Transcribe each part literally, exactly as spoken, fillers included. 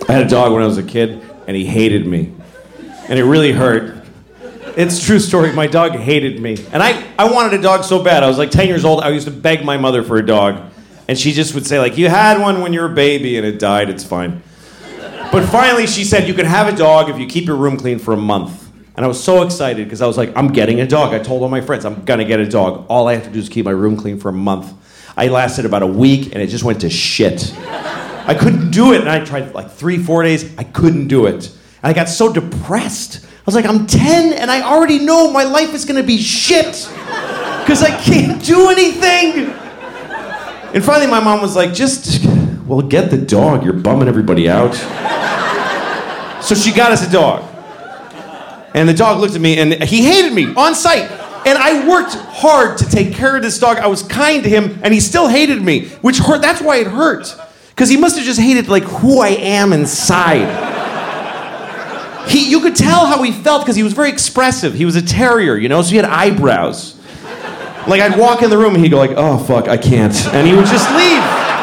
I had a dog when I was a kid, and he hated me. And it really hurt. It's a true story. My dog hated me. And I, I wanted a dog so bad. I was like ten years old. I used to beg my mother for a dog. And she just would say, like, you had one when you were a baby and it died. It's fine. But finally she said, you can have a dog if you keep your room clean for a month. And I was so excited because I was like, I'm getting a dog. I told all my friends, I'm going to get a dog. All I have to do is keep my room clean for a month. I lasted about a week and it just went to shit. I couldn't do it. And I tried like three, four days. I couldn't do it. And I got so depressed. I was like, I'm ten and I already know my life is going to be shit because I can't do anything. And finally my mom was like, just, well, get the dog. You're bumming everybody out. So she got us a dog. And the dog looked at me and he hated me on sight. And I worked hard to take care of this dog. I was kind to him and he still hated me, which hurt. That's why it hurt. Because he must have just hated like who I am inside. He, you could tell how he felt because he was very expressive. He was a terrier, you know, so he had eyebrows. Like I'd walk in the room and he'd go like, oh fuck, I can't. And he would just leave.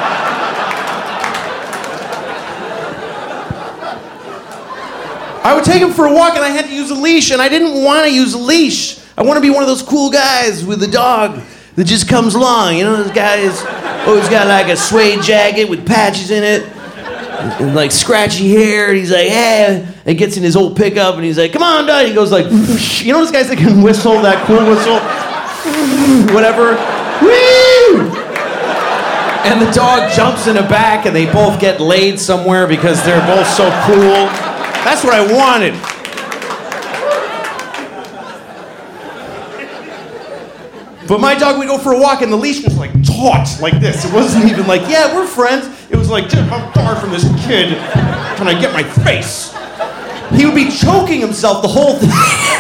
I would take him for a walk and I had to use a leash and I didn't want to use a leash. I want to be one of those cool guys with a dog that just comes along. You know, those guys always got like a suede jacket with patches in it. And like scratchy hair, and he's like, hey, and gets in his old pickup, and he's like, come on, dog. He goes like, you know those guys that can whistle, that cool whistle? Whatever. Woo! And the dog jumps in the back, and they both get laid somewhere because they're both so cool. That's what I wanted. But my dog would go for a walk, and the leash was like taut, like this. It wasn't even like, yeah, we're friends. It was like, dude, I'm far from this kid. Can I get my face? He would be choking himself the whole thing.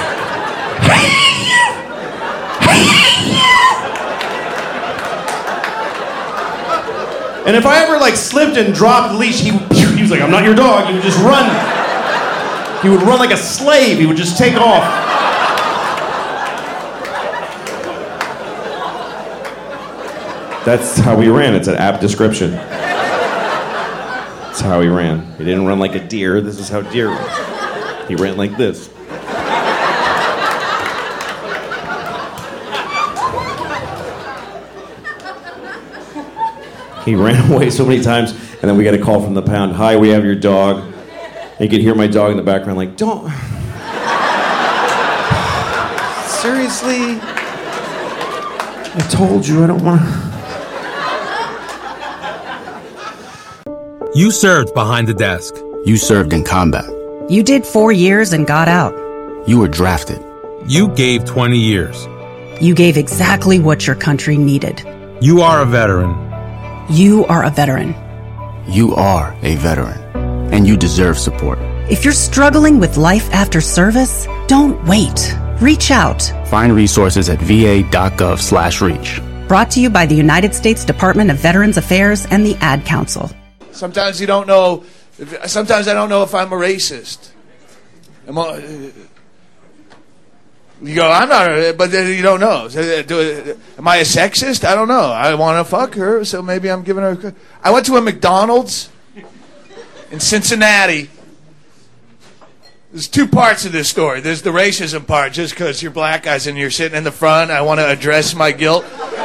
And if I ever like slipped and dropped the leash, he, he was like, I'm not your dog. He would just run. He would run like a slave. He would just take off. That's how he ran. It's an apt description. That's how he ran. He didn't run like a deer. This is how deer ran. He ran like this. He ran away so many times, and then we got a call from the pound. Hi, we have your dog. And you could hear my dog in the background like, don't... Seriously? I told you I don't want to... You served behind the desk. You served in combat. You did four years and got out. You were drafted. You gave twenty years. You gave exactly what your country needed. You are a veteran. You are a veteran. You are a veteran. And you deserve support. If you're struggling with life after service, don't wait. Reach out. Find resources at va.gov slash reach. Brought to you by the United States Department of Veterans Affairs and the Ad Council. Sometimes you don't know, if, sometimes I don't know if I'm a racist. Am I, you go, I'm not, a, but then you don't know. Do, am I a sexist? I don't know. I want to fuck her, so maybe I'm giving her a... I went to a McDonald's in Cincinnati. There's two parts of this story. There's the racism part, just because you're black guys and you're sitting in the front. I want to address my guilt.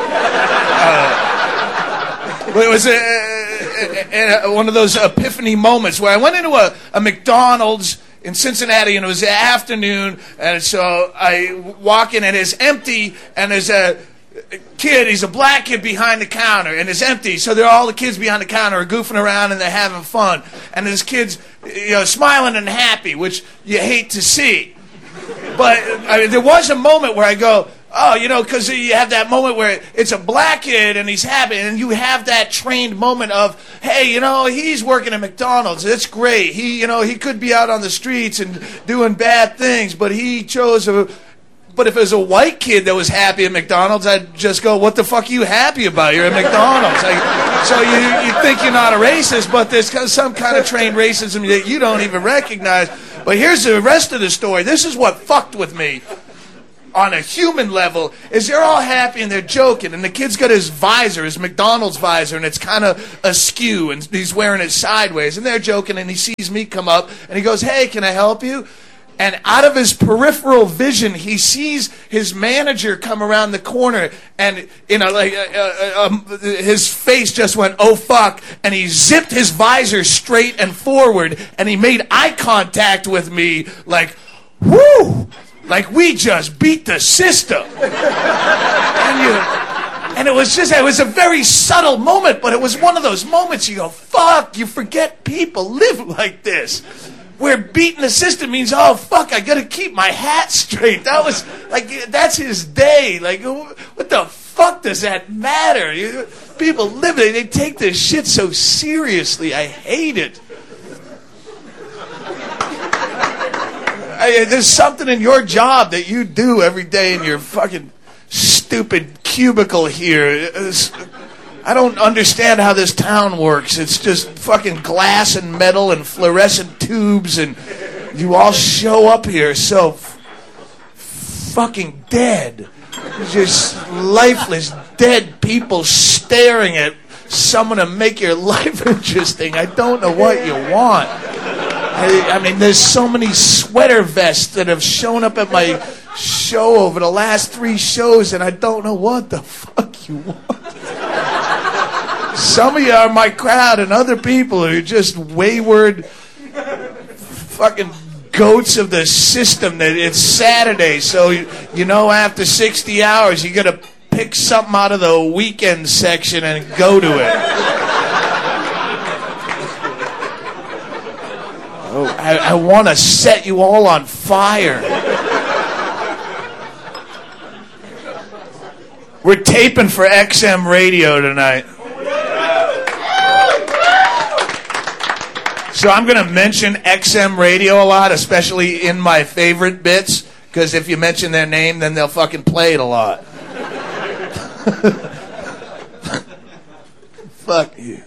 Uh, but it was a... And one of those epiphany moments where I went into a, a McDonald's in Cincinnati and it was the afternoon, and so I walk in and it's empty, and there's a kid, he's a black kid behind the counter, and it's empty, so they're all the kids behind the counter are goofing around and they're having fun, and there's kids, you know, smiling and happy, which you hate to see. But I mean, there was a moment where I go, oh, you know, because you have that moment where it's a black kid and he's happy, and you have that trained moment of, hey, you know, he's working at McDonald's. That's great. He, you know, he could be out on the streets and doing bad things, but he chose a... But if it was a white kid that was happy at McDonald's, I'd just go, what the fuck are you happy about? You're at McDonald's. Like, so you, you think you're not a racist, but there's some kind of trained racism that you don't even recognize. But here's the rest of the story. This is what fucked with me. on a human level is they're all happy and they're joking, and the kid's got his visor, his McDonald's visor, and it's kind of askew, and he's wearing it sideways, and they're joking, and he sees me come up, and he goes, "Hey, can I help you?" And out of his peripheral vision, he sees his manager come around the corner, and you know, like uh, uh, um, his face just went, "Oh fuck!" And he zipped his visor straight and forward, and he made eye contact with me, like, "Woo!" Like we just beat the system. and you, and it was just, it was a very subtle moment, but it was one of those moments you go, "Fuck!" You forget people live like this. Where beating the system means, oh, fuck, I gotta keep my hat straight. That was, like, that's his day. Like, what the fuck does that matter? You, people live it. They take this shit so seriously. I hate it. I, there's something in your job that you do every day in your fucking stupid cubicle here. It's, I don't understand how this town works. It's just fucking glass and metal and fluorescent tubes, and you all show up here so f- fucking dead. Just lifeless, dead people staring at someone to make your life interesting. I don't know what you want. I, I mean, there's so many sweater vests that have shown up at my show over the last three shows, and I don't know what the fuck you want. Some of you are my crowd, and other people are just wayward fucking goats of the system. That it's Saturday, so you, you know after sixty hours you gotta pick something out of the weekend section and go to it. Oh, I, I want to set you all on fire. We're taping for X M Radio tonight. So I'm going to mention X M Radio a lot, especially in my favorite bits, because if you mention their name, then they'll fucking play it a lot. Fuck you.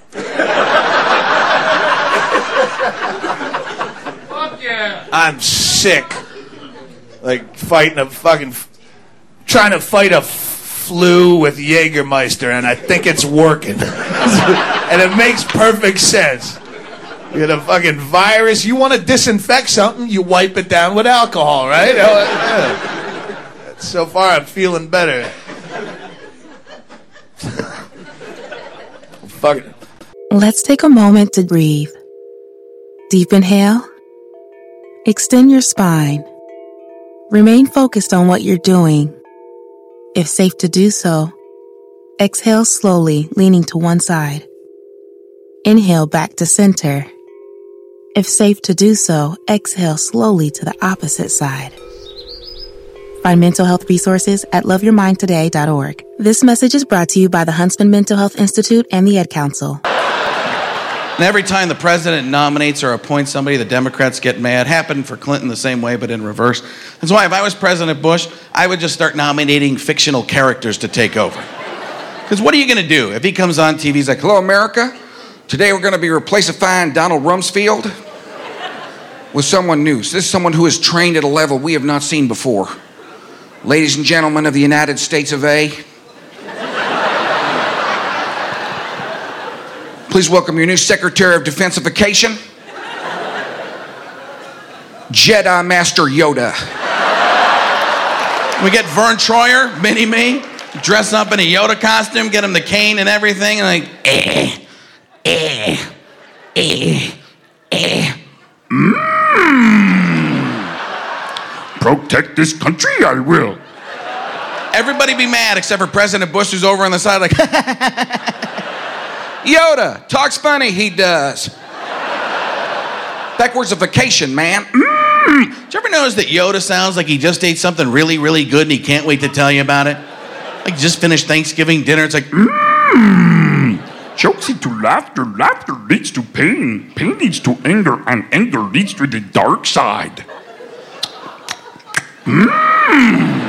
Fuck yeah. I'm sick. Like fighting a fucking... Trying to fight a flu with Jägermeister, and I think it's working. And it makes perfect sense. You get a fucking virus. You want to disinfect something, you wipe it down with alcohol, right? So far, I'm feeling better. Fuck it. Let's take a moment to breathe. Deep inhale. Extend your spine. Remain focused on what you're doing. If safe to do so, exhale slowly, leaning to one side. Inhale back to center. If safe to do so, exhale slowly to the opposite side. Find mental health resources at love your mind today dot org. This message is brought to you by the Huntsman Mental Health Institute and the Ad Council. And every time the president nominates or appoints somebody, the Democrats get mad. Happened for Clinton the same way, but in reverse. That's why if I was President Bush, I would just start nominating fictional characters to take over. Because what are you going to do? If he comes on T V, he's like, "Hello, America. Today we're going to be replacing Donald Rumsfeld with someone new. So this is someone who is trained at a level we have not seen before. Ladies and gentlemen of the United States of A, please welcome your new Secretary of Defensification, Jedi Master Yoda." We get Vern Troyer, Mini-Me, dress up in a Yoda costume, get him the cane and everything, and like, eh, eh, eh, eh. Mm. Protect this country, I will. Everybody be mad except for President Bush, who's over on the side like, Yoda, talks funny, he does. Backwards of vacation, man. Mm. Did you ever notice that Yoda sounds like he just ate something really, really good and he can't wait to tell you about it? Like just finished Thanksgiving dinner, it's like, mm. Jokes lead to laughter, laughter leads to pain, pain leads to anger, and anger leads to the dark side. Mmm.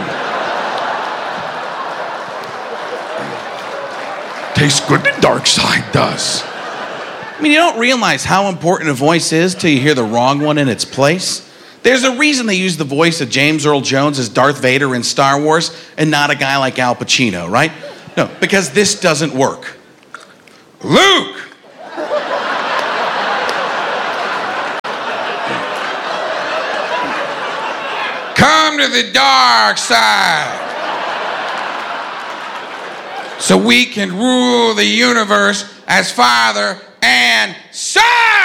Tastes good, the dark side does. I mean, you don't realize how important a voice is till you hear the wrong one in its place. There's a reason they use the voice of James Earl Jones as Darth Vader in Star Wars and not a guy like Al Pacino, right? No, because this doesn't work. Luke! Come to the dark side so we can rule the universe as father and son!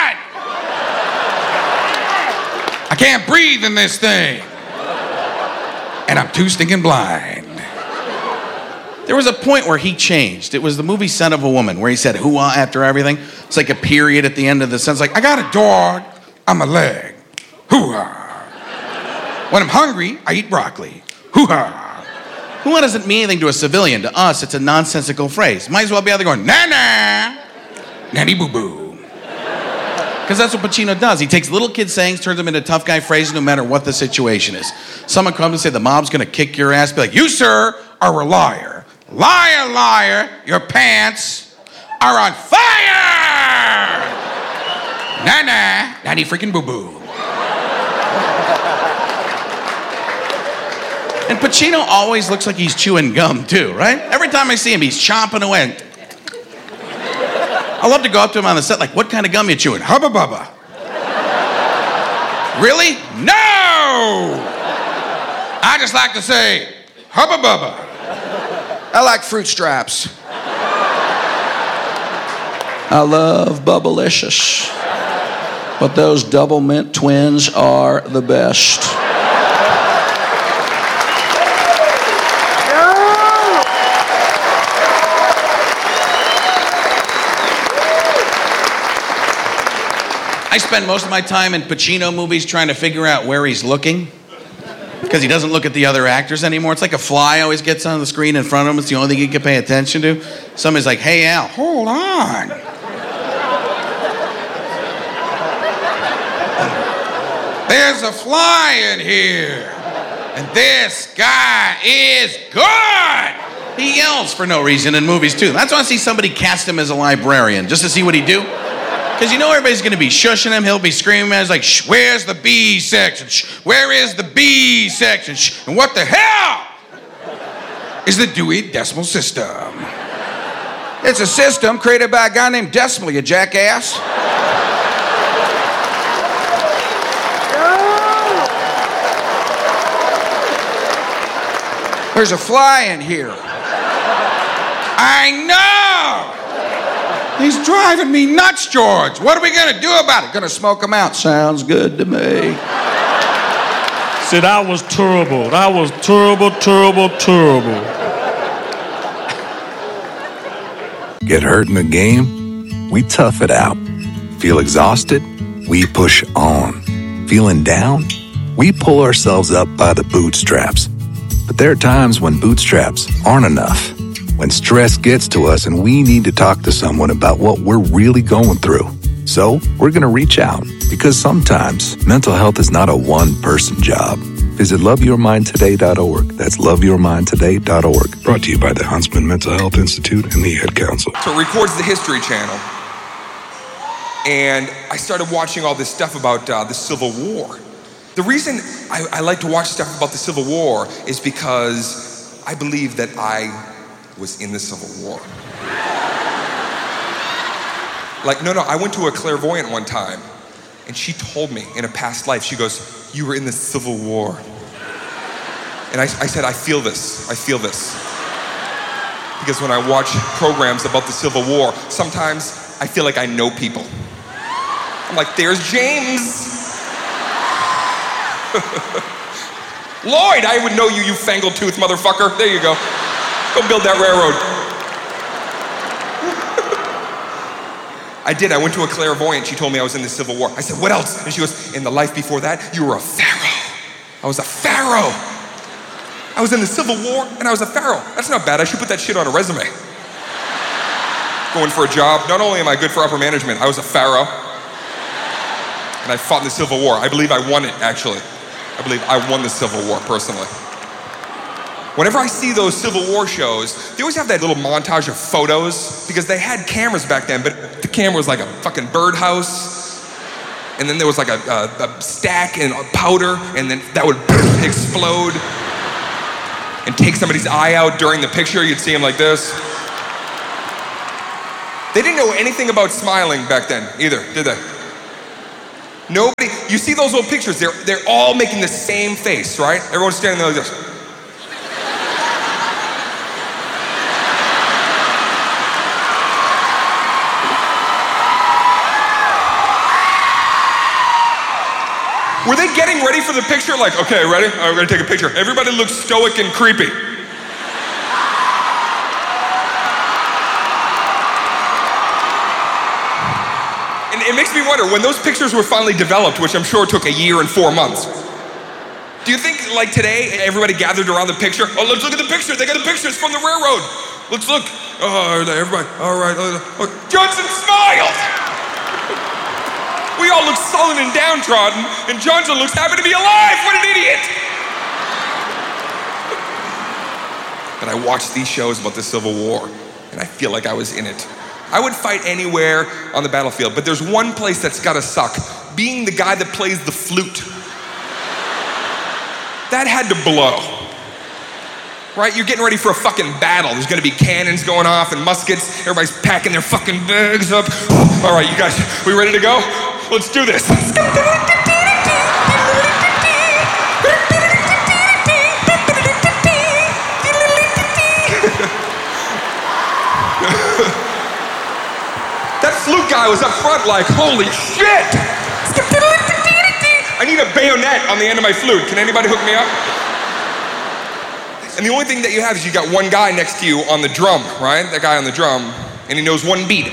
I can't breathe in this thing. And I'm too stinking blind. There was a point where he changed. It was the movie Son of a Woman, where he said hoo-ah after everything. It's like a period at the end of the sentence, like, I got a dog, I'm a leg. Hoo-ah. When I'm hungry, I eat broccoli. Hoo-ha. Hoo-ha doesn't mean anything to a civilian. To us, it's a nonsensical phrase. Might as well be out there going, na-na, nanny-boo-boo. Because that's what Pacino does. He takes little kid sayings, turns them into tough guy phrases no matter what the situation is. Someone comes and say the mob's gonna kick your ass, be like, you, sir, are a liar. Liar, liar, your pants are on fire! Na-na, nanny freaking boo-boo. And Pacino always looks like he's chewing gum too, right? Every time I see him, he's chomping away. I love to go up to him on the set, like, what kind of gum you chewing? Hubba Bubba. Really? No! I just like to say, Hubba Bubba. I like fruit straps. I love Bubblicious. But those double mint twins are the best. I spend most of my time in Pacino movies trying to figure out where he's looking, because he doesn't look at the other actors anymore. It's like a fly always gets on the screen in front of him. It's the only thing he can pay attention to. Somebody's like, hey, Al, hold on. There's a fly in here, and this guy is good. He yells for no reason in movies, too. That's why I see somebody cast him as a librarian, just to see what he'd do. Because you know everybody's going to be shushing him. He'll be screaming at us like, shh, where's the B section? Shh, where is the B section? Shh, and what the hell is the Dewey Decimal System? It's a system created by a guy named Decimal, you jackass. There's a fly in here. I know! He's driving me nuts, George. What are we gonna do about it? Gonna smoke him out. Sounds good to me. See, that was terrible. That was terrible, terrible, terrible. Get hurt in the game? We tough it out. Feel exhausted? We push on. Feeling down? We pull ourselves up by the bootstraps. But there are times when bootstraps aren't enough. When stress gets to us and we need to talk to someone about what we're really going through. So we're going to reach out, because sometimes mental health is not a one-person job. Visit love your mind today dot org. That's love your mind today dot org. Brought to you by the Huntsman Mental Health Institute and the Ad Council. So it records the History Channel. And I started watching all this stuff about uh, the Civil War. The reason I, I like to watch stuff about the Civil War is because I believe that I was in the Civil War. Like, no, no, I went to a clairvoyant one time, and she told me in a past life, she goes, you were in the Civil War. And I, I said, I feel this, I feel this. Because when I watch programs about the Civil War, sometimes I feel like I know people. I'm like, there's James. Lloyd, I would know you, you fangled tooth motherfucker. There you go. Go build that railroad. I did. I went to a clairvoyant. She told me I was in the Civil War. I said, what else? And she goes, in the life before that, you were a pharaoh. I was a pharaoh. I was in the Civil War and I was a pharaoh. That's not bad. I should put that shit on a resume. Going for a job. Not only am I good for upper management, I was a pharaoh. And I fought in the Civil War. I believe I won it, actually. I believe I won the Civil War, personally. Whenever I see those Civil War shows, they always have that little montage of photos, because they had cameras back then, but the camera was like a fucking birdhouse. and then there was like a, a, a stack and a powder, and then that would explode and take somebody's eye out during the picture. You'd see him like this. They didn't know anything about smiling back then either, did they? Nobody, you see those old pictures, they're, they're all making the same face, right? Everyone's standing there like this. Were they getting ready for the picture? Like, okay, ready? All right, we're gonna take a picture. Everybody looks stoic and creepy. And it makes me wonder, when those pictures were finally developed, which I'm sure took a year and four months, do you think, like today, everybody gathered around the picture? Oh, let's look at the picture. They got the pictures from the railroad. Let's look. Oh, everybody, all right. Oh, Johnson smiled. We all look sullen and downtrodden, and Johnson looks happy to be alive. What an idiot! But I watched these shows about the Civil War, and I feel like I was in it. I would fight anywhere on the battlefield, but there's one place that's gotta suck. Being the guy that plays the flute. That had to blow. Right? You're getting ready for a fucking battle. There's gonna be cannons going off and muskets. Everybody's packing their fucking bags up. All right, you guys, we ready to go? Let's do this. That flute guy was up front like, holy shit! I need a bayonet on the end of my flute. Can anybody hook me up? And the only thing that you have is you got one guy next to you on the drum, right? That guy on the drum, and he knows one beat.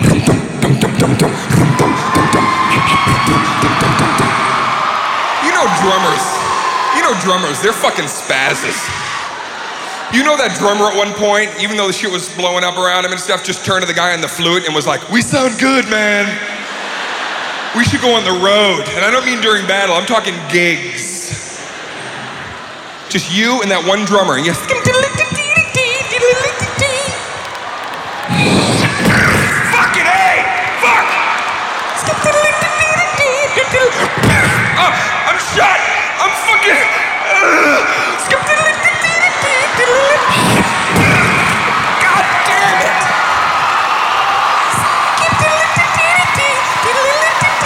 You know drummers. You know drummers, they're fucking spazzes. You know that drummer at one point, even though the shit was blowing up around him and stuff, just turned to the guy on the flute and was like, we sound good, man. We should go on the road. And I don't mean during battle, I'm talking gigs. Just you and that one drummer. And you